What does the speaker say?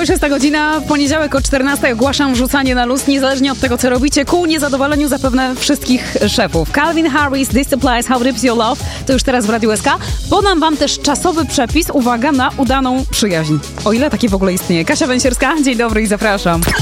6 godzina, w poniedziałek o 14 ogłaszam wrzucanie na luz, niezależnie od tego, co robicie, ku niezadowoleniu zapewne wszystkich szefów. Calvin Harris, This Applies, How Rips Your Love, to już teraz w Radiu SK. Podam wam też czasowy przepis, uwaga, na udaną przyjaźń. O ile takie w ogóle istnieje. Kasia Węsierska, dzień dobry i zapraszam.